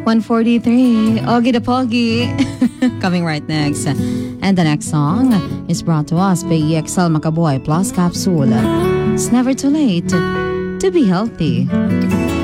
1:43. Ogie the Pogi. Coming right next. And the next song is brought to us by EXL Macaboy Plus Capsule. It's never too late to be healthy.